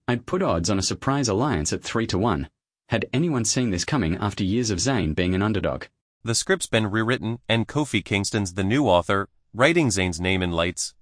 I'd put odds on a surprise alliance at 3-1. Had anyone seen this coming after years of Zayn being an underdog? The script's been rewritten, and Kofi Kingston's the new author, writing Zayn's name in lights.